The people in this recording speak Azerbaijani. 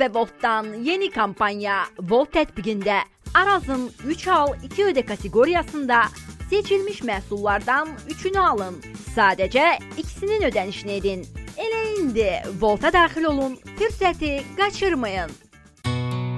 və Voltdan yeni kampanya Volt tətbiqində Arazın 3 al 2 ödə kateqoriyasında seçilmiş məhsullardan 3-ünü alın. Sadəcə ikisinin ödənişini edin. Elə indi Volta daxil olun, fürsəti qaçırmayın.